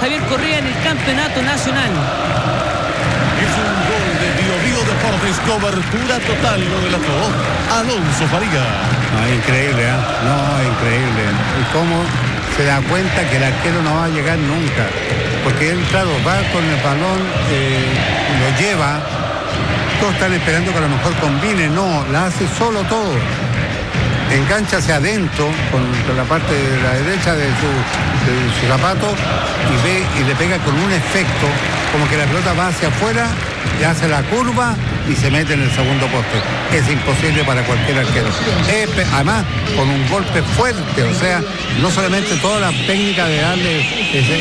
Javier Correa en el campeonato nacional. Es un gol de Bio Bio Deportes, cobertura total, lo relató Alonso Faría. No, increíble, ¿eh? No, increíble. Y cómo se da cuenta que el arquero no va a llegar nunca. Porque él, claro, va con el balón, lo lleva. Todos están esperando que a lo mejor combine. No, la hace solo todo. Engancha hacia adentro con la parte de la derecha de su zapato y ve y le pega con un efecto como que la pelota va hacia afuera y hace la curva y se mete en el segundo poste. Es imposible para cualquier arquero. Además, con un golpe fuerte, o sea, no solamente toda la técnica de darle